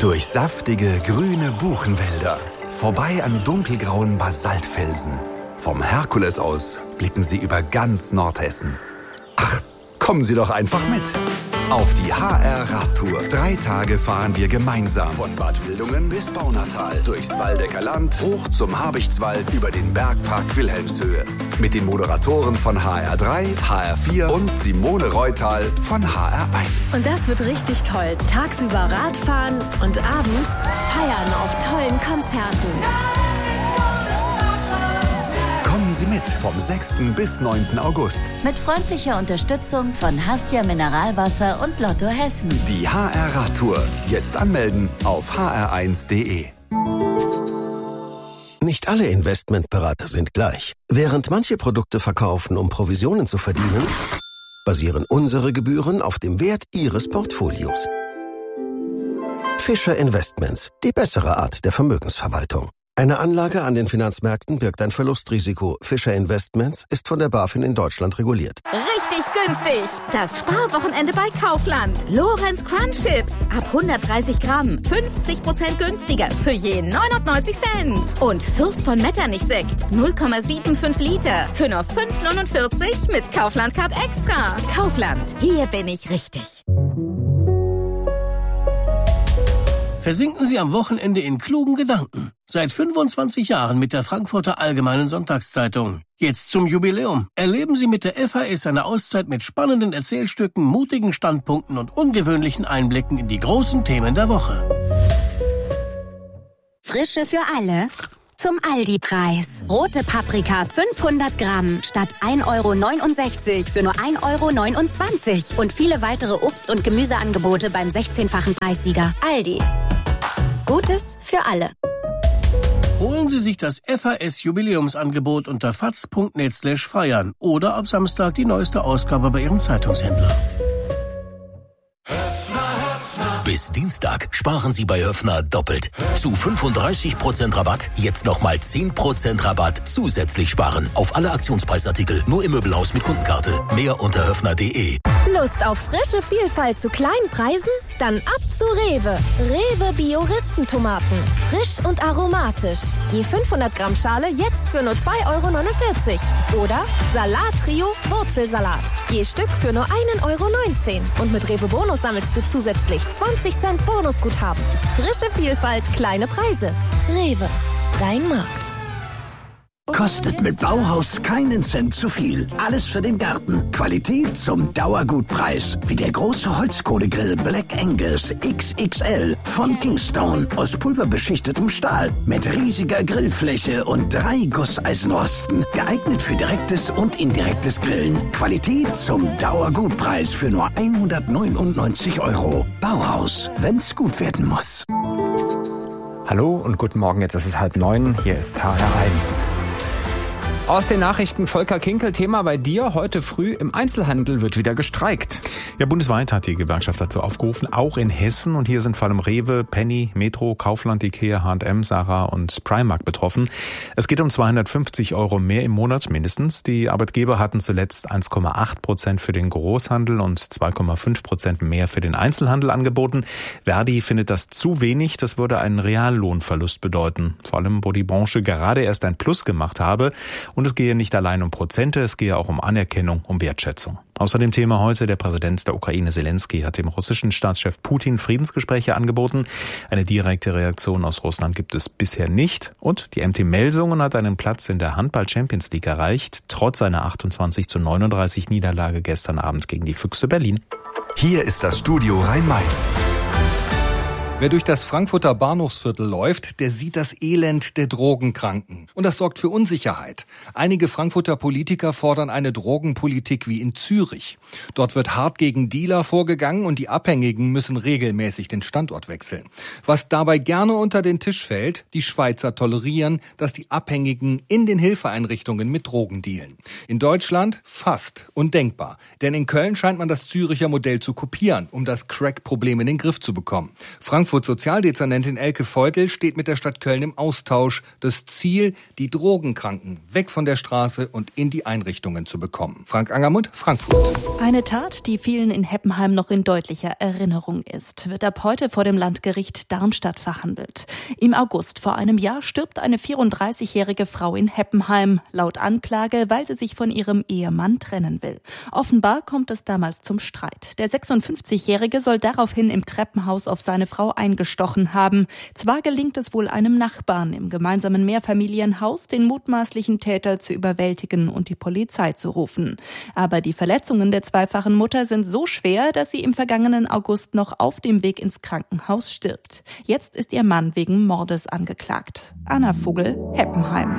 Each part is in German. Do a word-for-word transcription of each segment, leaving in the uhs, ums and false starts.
Durch saftige, grüne Buchenwälder, vorbei an dunkelgrauen Basaltfelsen. Vom Herkules aus blicken Sie über ganz Nordhessen. Ach, kommen Sie doch einfach mit. Auf die H R-Radtour. Drei Tage fahren wir gemeinsam. Von Bad Wildungen bis Baunatal. Durchs Waldecker Land, hoch zum Habichtswald, über den Bergpark Wilhelmshöhe. Mit den Moderatoren von H R drei, H R vier und Simone Reutal von H R eins. Und das wird richtig toll. Tagsüber Radfahren und abends feiern auf tollen Konzerten. Kommen Sie mit vom sechsten bis neunten August. Mit freundlicher Unterstützung von Hassia Mineralwasser und Lotto Hessen. Die H R-Radtour. Jetzt anmelden auf h r eins punkt d e. Nicht alle Investmentberater sind gleich. Während manche Produkte verkaufen, um Provisionen zu verdienen, basieren unsere Gebühren auf dem Wert Ihres Portfolios. Fischer Investments, die bessere Art der Vermögensverwaltung. Eine Anlage an den Finanzmärkten birgt ein Verlustrisiko. Fischer Investments ist von der BaFin in Deutschland reguliert. Richtig günstig. Das Sparwochenende bei Kaufland. Lorenz Crunch Chips. Ab hundertdreißig Gramm. fünfzig Prozent günstiger. Für je neunundneunzig Cent. Und Fürst von Metternich Sekt. null Komma fünfundsiebzig Liter. Für nur fünf neunundvierzig mit Kaufland Card Extra. Kaufland. Hier bin ich richtig. Versinken Sie am Wochenende in klugen Gedanken. Seit fünfundzwanzig Jahren mit der Frankfurter Allgemeinen Sonntagszeitung. Jetzt zum Jubiläum. Erleben Sie mit der F A S eine Auszeit mit spannenden Erzählstücken, mutigen Standpunkten und ungewöhnlichen Einblicken in die großen Themen der Woche. Frische für alle zum Aldi-Preis. Rote Paprika fünfhundert Gramm statt ein Euro neunundsechzig für nur ein Euro neunundzwanzig. Und viele weitere Obst- und Gemüseangebote beim sechzehnfachen Preissieger. Aldi. Gutes für alle. Holen Sie sich das F A S-Jubiläumsangebot unter faz punkt net slash feiern oder ab Samstag die neueste Ausgabe bei Ihrem Zeitungshändler. Bis Dienstag sparen Sie bei Höffner doppelt. Zu fünfunddreißig Prozent Rabatt, jetzt nochmal zehn Prozent Rabatt zusätzlich sparen. Auf alle Aktionspreisartikel, nur im Möbelhaus mit Kundenkarte. Mehr unter höffner punkt de. Lust auf frische Vielfalt zu kleinen Preisen? Dann ab zu Rewe. Rewe Bio-Ristentomaten. Frisch und aromatisch. Je fünfhundert Gramm Schale jetzt für nur zwei Euro neunundvierzig. Oder Salat-Trio Wurzelsalat. Je Stück für nur ein Euro neunzehn. Und mit Rewe Bonus sammelst du zusätzlich zwanzig Cent Bonusguthaben. Frische Vielfalt, kleine Preise. Rewe. Dein Markt. Kostet mit Bauhaus keinen Cent zu viel. Alles für den Garten. Qualität zum Dauergutpreis. Wie der große Holzkohlegrill Black Angus X X L von Kingstone aus pulverbeschichtetem Stahl. Mit riesiger Grillfläche und drei Gusseisenrosten. Geeignet für direktes und indirektes Grillen. Qualität zum Dauergutpreis für nur hundertneunundneunzig Euro. Bauhaus, wenn's gut werden muss. Hallo und guten Morgen, jetzt ist es halb neun. Hier ist H R eins. Aus den Nachrichten Volker Kinkel, Thema bei dir. Heute früh im Einzelhandel wird wieder gestreikt. Ja, bundesweit hat die Gewerkschaft dazu aufgerufen, auch in Hessen. Und hier sind vor allem Rewe, Penny, Metro, Kaufland, Ikea, H und M, Sarah und Primark betroffen. Es geht um zweihundertfünfzig Euro mehr im Monat mindestens. Die Arbeitgeber hatten zuletzt eins Komma acht Prozent für den Großhandel und zwei Komma fünf Prozent mehr für den Einzelhandel angeboten. Verdi findet das zu wenig. Das würde einen Reallohnverlust bedeuten. Vor allem, wo die Branche gerade erst ein Plus gemacht habe. Und es gehe nicht allein um Prozente, es gehe auch um Anerkennung, um Wertschätzung. Außerdem Thema heute, der Präsident der Ukraine Zelensky hat dem russischen Staatschef Putin Friedensgespräche angeboten. Eine direkte Reaktion aus Russland gibt es bisher nicht. Und die M T Melsungen hat einen Platz in der Handball-Champions League erreicht, trotz seiner achtundzwanzig zu neununddreißig Niederlage gestern Abend gegen die Füchse Berlin. Hier ist das Studio Rhein-Main. Wer durch das Frankfurter Bahnhofsviertel läuft, der sieht das Elend der Drogenkranken. Und das sorgt für Unsicherheit. Einige Frankfurter Politiker fordern eine Drogenpolitik wie in Zürich. Dort wird hart gegen Dealer vorgegangen und die Abhängigen müssen regelmäßig den Standort wechseln. Was dabei gerne unter den Tisch fällt, die Schweizer tolerieren, dass die Abhängigen in den Hilfeeinrichtungen mit Drogen dealen. In Deutschland fast undenkbar. Denn in Köln scheint man das Züricher Modell zu kopieren, um das Crack-Problem in den Griff zu bekommen. Frankfurt Frankfurts Sozialdezernentin Elke Feutel steht mit der Stadt Köln im Austausch. Das Ziel, die Drogenkranken weg von der Straße und in die Einrichtungen zu bekommen. Frank Angermund, Frankfurt. Eine Tat, die vielen in Heppenheim noch in deutlicher Erinnerung ist, wird ab heute vor dem Landgericht Darmstadt verhandelt. Im August vor einem Jahr stirbt eine vierunddreißigjährige Frau in Heppenheim, laut Anklage, weil sie sich von ihrem Ehemann trennen will. Offenbar kommt es damals zum Streit. Der sechsundfünfzigjährige soll daraufhin im Treppenhaus auf seine Frau eingestochen haben. Zwar gelingt es wohl einem Nachbarn im gemeinsamen Mehrfamilienhaus, den mutmaßlichen Täter zu überwältigen und die Polizei zu rufen. Aber die Verletzungen der zweifachen Mutter sind so schwer, dass sie im vergangenen August noch auf dem Weg ins Krankenhaus stirbt. Jetzt ist ihr Mann wegen Mordes angeklagt. Anna Vogel, Heppenheim.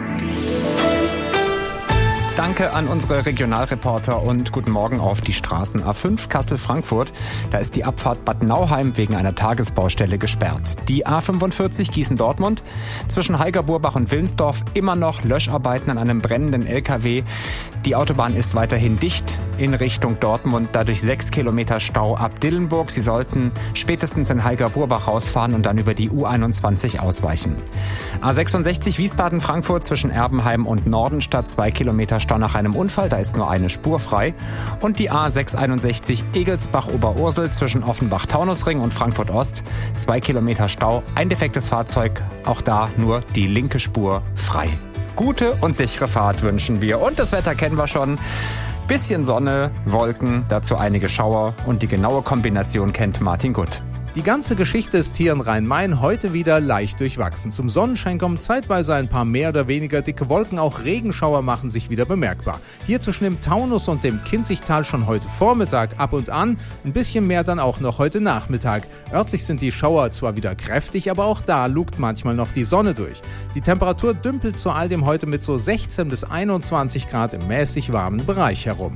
Danke an unsere Regionalreporter und guten Morgen auf die Straßen. A fünf Kassel-Frankfurt, da ist die Abfahrt Bad Nauheim wegen einer Tagesbaustelle gesperrt. Die A fünfundvierzig Gießen-Dortmund, zwischen Heigerburbach und Wilnsdorf immer noch Löscharbeiten an einem brennenden L K W. Die Autobahn ist weiterhin dicht in Richtung Dortmund, dadurch sechs Kilometer Stau ab Dillenburg. Sie sollten spätestens in Heigerburbach rausfahren und dann über die U einundzwanzig ausweichen. A sechsundsechzig Wiesbaden-Frankfurt zwischen Erbenheim und Nordenstadt, zwei Kilometer Stau nach einem Unfall, da ist nur eine Spur frei. Und die A sechshunderteinundsechzig Egelsbach-Oberursel zwischen Offenbach-Taunusring und Frankfurt-Ost, zwei Kilometer Stau, ein defektes Fahrzeug, auch da nur die linke Spur frei. Gute und sichere Fahrt wünschen wir. Und das Wetter kennen wir schon. Bisschen Sonne, Wolken, dazu einige Schauer und die genaue Kombination kennt Martin Gutt. Die ganze Geschichte ist hier in Rhein-Main heute wieder leicht durchwachsen. Zum Sonnenschein kommen zeitweise ein paar mehr oder weniger dicke Wolken. Auch Regenschauer machen sich wieder bemerkbar. Hier zwischen dem Taunus und dem Kinzigtal schon heute Vormittag ab und an. Ein bisschen mehr dann auch noch heute Nachmittag. Örtlich sind die Schauer zwar wieder kräftig, aber auch da lugt manchmal noch die Sonne durch. Die Temperatur dümpelt zu all dem heute mit so sechzehn bis einundzwanzig Grad im mäßig warmen Bereich herum.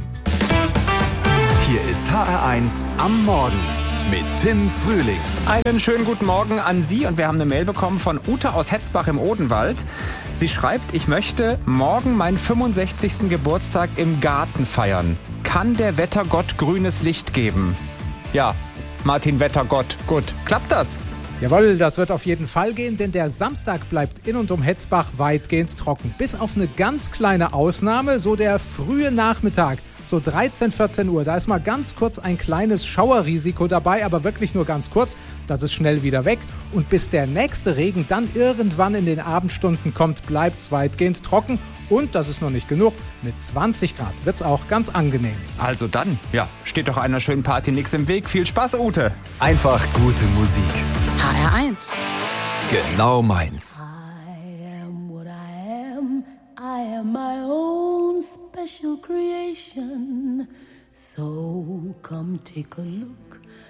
Hier ist H R eins am Morgen mit Tim Frühling. Einen schönen guten Morgen an Sie und wir haben eine Mail bekommen von Ute aus Hetzbach im Odenwald. Sie schreibt, ich möchte morgen meinen fünfundsechzigsten Geburtstag im Garten feiern. Kann der Wettergott grünes Licht geben? Ja, Martin Wettergott, gut. Klappt das? Jawohl, das wird auf jeden Fall gehen, denn der Samstag bleibt in und um Hetzbach weitgehend trocken. Bis auf eine ganz kleine Ausnahme, so der frühe Nachmittag. So dreizehn, vierzehn Uhr, da ist mal ganz kurz ein kleines Schauerrisiko dabei, aber wirklich nur ganz kurz. Das ist schnell wieder weg. Und bis der nächste Regen dann irgendwann in den Abendstunden kommt, bleibt es weitgehend trocken. Und, das ist noch nicht genug, mit zwanzig Grad wird es auch ganz angenehm. Also dann, ja, steht doch einer schönen Party nichts im Weg. Viel Spaß, Ute. Einfach gute Musik. H R eins. Genau meins. I am what I am. I am my own special creation. So come take a look